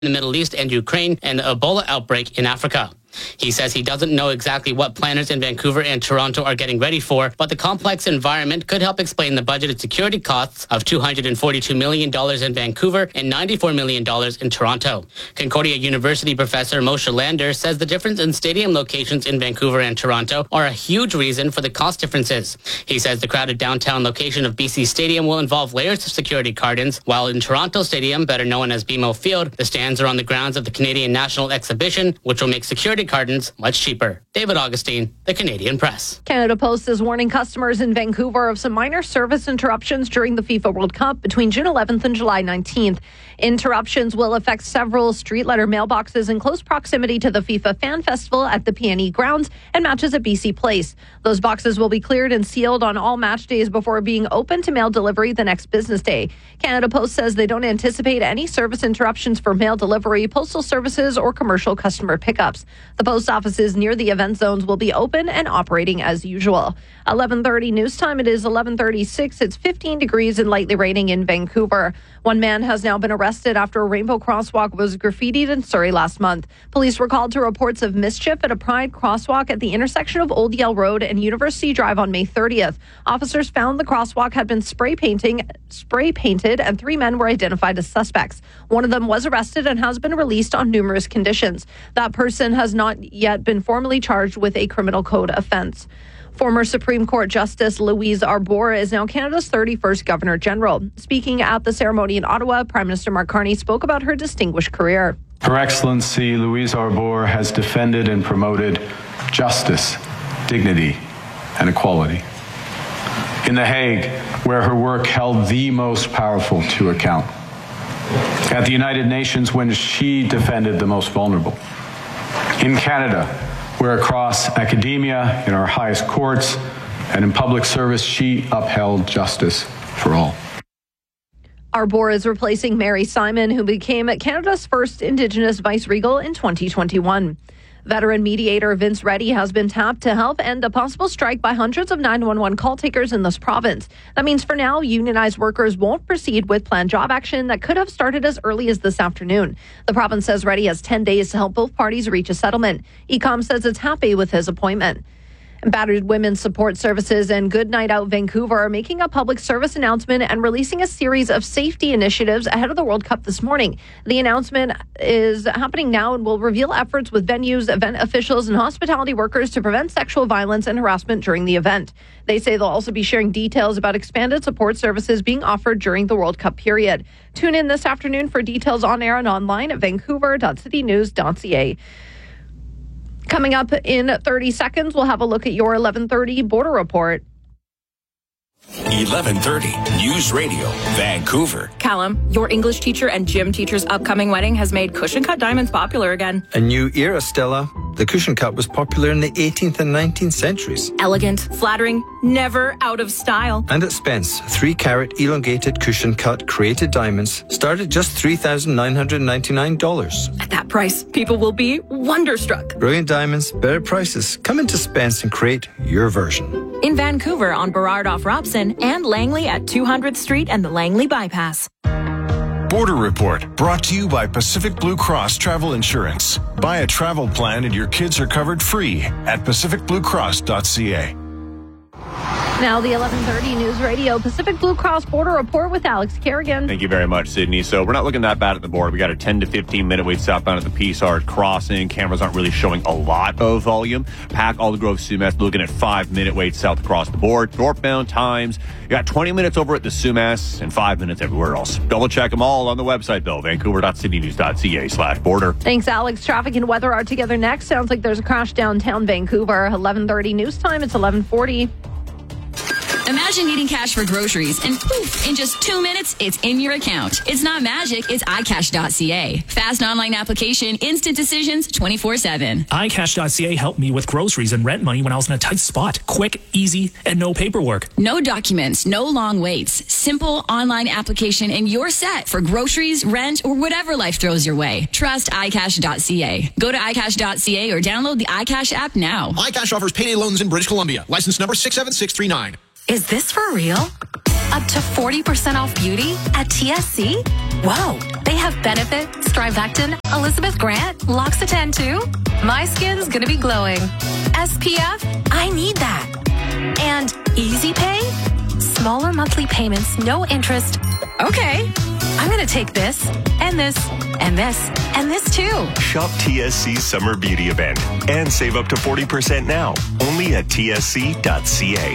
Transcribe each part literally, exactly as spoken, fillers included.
the Middle East and Ukraine and the Ebola outbreak in Africa. He says he doesn't know exactly what planners in Vancouver and Toronto are getting ready for, but the complex environment could help explain the budgeted security costs of two hundred forty-two million dollars in Vancouver and ninety-four million dollars in Toronto. Concordia University professor Moshe Lander says the difference in stadium locations in Vancouver and Toronto are a huge reason for the cost differences. He says the crowded downtown location of B C Stadium will involve layers of security cordons, while in Toronto Stadium, better known as B M O Field, the stands are on the grounds of the Canadian National Exhibition, which will make security cordons much cheaper. David Augustine, The Canadian Press. Canada Post is warning customers in Vancouver of some minor service interruptions during the FIFA World Cup between June eleventh and July nineteenth. Interruptions will affect several street letter mailboxes in close proximity to the FIFA Fan Festival at the P N E grounds and matches at B C Place. Those boxes will be cleared and sealed on all match days before being open to mail delivery the next business day. Canada Post says they don't anticipate any service interruptions for mail delivery, postal services, or commercial customer pickups. The post offices near the event zones will be open and operating as usual. eleven thirty news time. It is eleven thirty-six. It's fifteen degrees and lightly raining in Vancouver. One man has now been arrested after a rainbow crosswalk was graffitied in Surrey last month. Police were called to reports of mischief at a Pride crosswalk at the intersection of Old Yale Road and University Drive on May thirtieth. Officers found the crosswalk had been spray painting, spray painted, and three men were identified as suspects. One of them was arrested and has been released on numerous conditions. That person has not yet been formally charged with a criminal code offense. Former Supreme Court Justice Louise Arbour is now Canada's thirty-first Governor General. Speaking at the ceremony in Ottawa, Prime Minister Mark Carney spoke about her distinguished career. Her Excellency Louise Arbour has defended and promoted justice, dignity, and equality. In The Hague, where her work held the most powerful to account. At the United Nations, when she defended the most vulnerable. In Canada, where across academia, in our highest courts, and in public service, she upheld justice for all. Arbour is replacing Mary Simon, who became Canada's first Indigenous vice-regal in twenty twenty-one. Veteran mediator Vince Reddy has been tapped to help end a possible strike by hundreds of nine one one call takers in this province. That means for now, unionized workers won't proceed with planned job action that could have started as early as this afternoon. The province says Reddy has ten days to help both parties reach a settlement. E C O M says it's happy with his appointment. Battered Women's Support Services and Good Night Out Vancouver are making a public service announcement and releasing a series of safety initiatives ahead of the World Cup this morning. The announcement is happening now and will reveal efforts with venues, event officials, and hospitality workers to prevent sexual violence and harassment during the event. They say they'll also be sharing details about expanded support services being offered during the World Cup period. Tune in this afternoon for details on air and online at vancouver dot city news dot c a. Coming up in thirty seconds, we'll have a look at your eleven thirty border report. eleven thirty News Radio, Vancouver. Callum, your English teacher and gym teacher's upcoming wedding has made cushion cut diamonds popular again. A new era, Stella. The cushion cut was popular in the eighteenth and nineteenth centuries. Elegant, flattering, never out of style. And at Spence, three carat elongated cushion cut created diamonds start at just three thousand nine hundred ninety-nine dollars. At that price, people will be wonderstruck. Brilliant diamonds, better prices. Come into Spence and create your version. In Vancouver on Burrard off Robson and Langley at two hundredth Street and the Langley Bypass. Border Report, brought to you by Pacific Blue Cross Travel Insurance. Buy a travel plan and your kids are covered free at pacific blue cross dot c a. Now the eleven thirty News Radio Pacific Blue Cross Border Report with Alex Kerrigan. Thank you very much, Sydney. So we're not looking that bad at the border. We got a ten to fifteen minute wait southbound at the Peace-Ard crossing. Cameras aren't really showing a lot of volume. Pack Alder Grove Sumas looking at five minute wait south across the board. Northbound times, you got twenty minutes over at the Sumas and five minutes everywhere else. Double check them all on the website though, vancouver dot city news dot c a slash border. Thanks, Alex. Traffic and weather are together next. Sounds like there's a crash downtown Vancouver. eleven thirty news time. It's eleven forty. Imagine needing cash for groceries and poof, in just two minutes, it's in your account. It's not magic, it's i cash dot c a. Fast online application, instant decisions, twenty-four seven. i cash dot c a helped me with groceries and rent money when I was in a tight spot. Quick, easy, and no paperwork. No documents, no long waits. Simple online application and you're set for groceries, rent, or whatever life throws your way. Trust i cash dot c a. Go to i cash dot c a or download the iCash app now. iCash offers payday loans in British Columbia. License number six seven six three nine. Is this for real? Up to forty percent off beauty at T S C? Whoa, they have Benefit, Strivectin, Elizabeth Grant, L'Occitane too? My skin's gonna be glowing. S P F? I need that. And Easy Pay? Smaller monthly payments, no interest. Okay, I'm gonna take this, and this, and this, and this too. Shop T S C Summer Beauty Event and save up to forty percent now, only at T S C dot C A.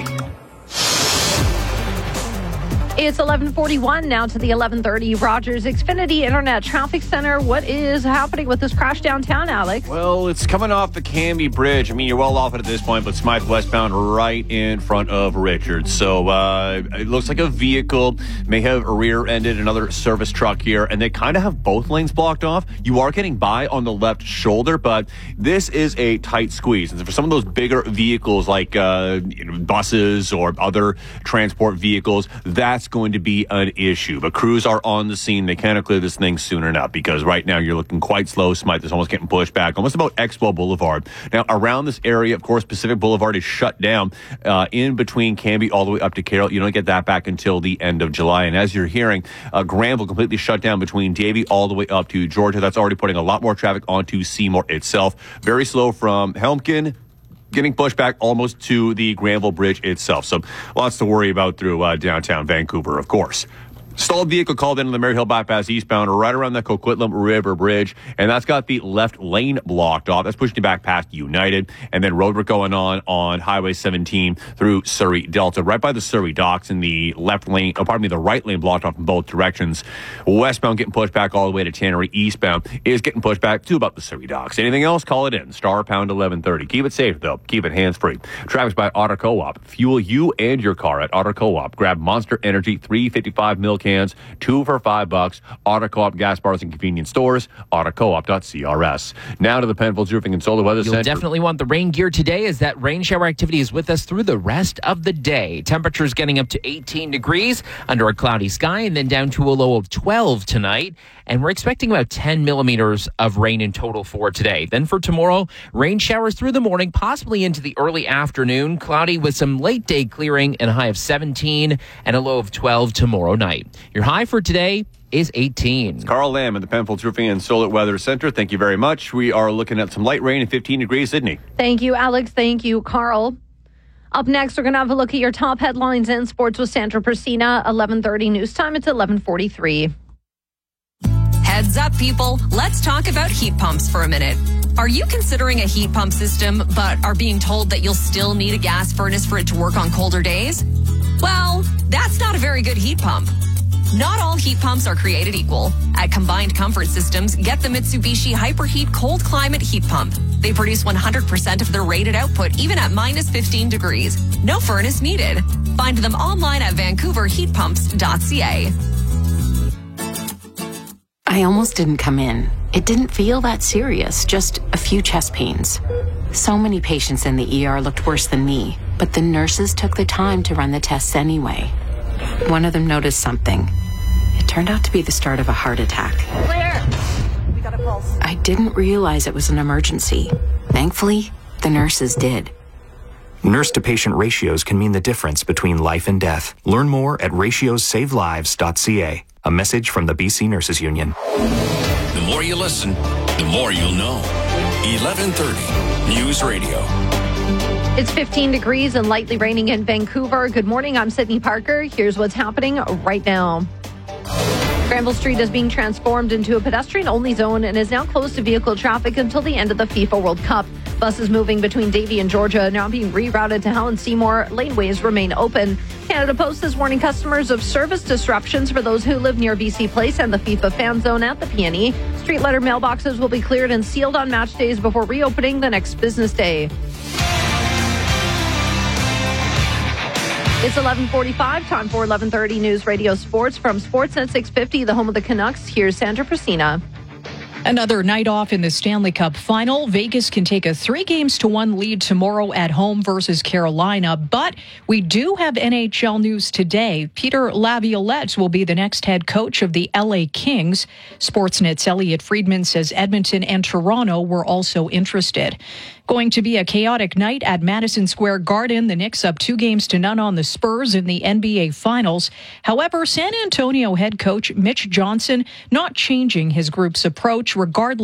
It's eleven forty-one now to the eleven thirty Rogers Xfinity Internet Traffic Center. What is happening with this crash downtown, Alex? Well, it's coming off the Canby Bridge. I mean, you're well off it at this point, but Smythe westbound right in front of Richards. So uh, it looks like a vehicle may have rear-ended another service truck here, and they kind of have both lanes blocked off. You are getting by on the left shoulder, but this is a tight squeeze. And for some of those bigger vehicles like uh, you know, buses or other transport vehicles, that's going to be an issue. But crews are on the scene. They can't clear this thing soon enough because right now you're looking quite slow. Smythe is almost getting pushed back, almost about Expo Boulevard. Now, around this area, of course, Pacific Boulevard is shut down uh, in between Canby all the way up to Carroll. You don't get that back until the end of July. And as you're hearing, uh, Granville completely shut down between Davie all the way up to Georgia. That's already putting a lot more traffic onto Seymour itself. Very slow from Helmkin, getting pushed back almost to the Granville Bridge itself. So lots to worry about through uh, downtown Vancouver, of course. Stalled vehicle called into the Maryhill Bypass eastbound right around the Coquitlam River Bridge, and that's got the left lane blocked off. That's pushing you back past United, and then roadwork going on on Highway seventeen through Surrey Delta, right by the Surrey docks, in the left lane, oh, pardon me, the right lane blocked off in both directions. Westbound getting pushed back all the way to Tannery. Eastbound is getting pushed back to about the Surrey docks. Anything else, call it in. Star pound eleven thirty. Keep it safe, though. Keep it hands-free. Traffic's by Otter Co-op. Fuel you and your car at Otter Co-op. Grab Monster Energy three fifty-five mil cans, two for five bucks. Otter Co-op gas bars and convenience stores. otter co op dot c r s. Now to the Penfolds Roofing and Solar Weather You'll Center. definitely want the rain gear today, as that rain shower activity is with us through the rest of the day. Temperatures getting up to eighteen degrees under a cloudy sky, and then down to a low of twelve tonight. And we're expecting about ten millimeters of rain in total for today. Then for tomorrow, rain showers through the morning, possibly into the early afternoon. Cloudy with some late day clearing, and a high of seventeen and a low of twelve tomorrow night. Your high for today is eighteen. It's Carl Lamb at the Penfolds Roofing and Solar Weather Center. Thank you very much. We are looking at some light rain and fifteen degrees, Sydney. Thank you, Alex. Thank you, Carl. Up next, we're going to have a look at your top headlines in sports with Sandra Persina. eleven thirty news time. It's eleven forty-three. Heads up, people. Let's talk about heat pumps for a minute. Are you considering a heat pump system, but are being told that you'll still need a gas furnace for it to work on colder days? Well, that's not a very good heat pump. Not all heat pumps are created equal. At Combined Comfort Systems, get the Mitsubishi Hyperheat Cold Climate Heat Pump. They produce one hundred percent of their rated output, even at minus fifteen degrees. No furnace needed. Find them online at vancouver heat pumps dot c a. I almost didn't come in. It didn't feel that serious, just a few chest pains. So many patients in the E R looked worse than me, but the nurses took the time to run the tests anyway. One of them noticed something. It turned out to be the start of a heart attack. Clear! We got a pulse. I didn't realize it was an emergency. Thankfully, the nurses did. Nurse-to-patient ratios can mean the difference between life and death. Learn more at ratios save lives dot c a. A message from the B C Nurses Union. The more you listen, the more you'll know. eleven thirty News Radio. It's fifteen degrees and lightly raining in Vancouver. Good morning. I'm Sydney Parker. Here's what's happening right now. Granville Street is being transformed into a pedestrian-only zone and is now closed to vehicle traffic until the end of the FIFA World Cup. Buses moving between Davie and Georgia now being rerouted to Helen Seymour. Laneways remain open. Canada Post is warning customers of service disruptions for those who live near B C Place and the FIFA fan zone at the P N E. Street letter mailboxes will be cleared and sealed on match days before reopening the next business day. It's eleven forty-five, time for eleven thirty News Radio Sports. From Sportsnet six fifty, the home of the Canucks, here's Sandra Persina. Another night off in the Stanley Cup final. Vegas can take a three games to one lead tomorrow at home versus Carolina. But we do have N H L news today. Peter Laviolette will be the next head coach of the L A Kings. Sportsnet's Elliot Friedman says Edmonton and Toronto were also interested. Going to be a chaotic night at Madison Square Garden. The Knicks up two games to none on the Spurs in the N B A Finals. However, San Antonio head coach Mitch Johnson not changing his group's approach regardless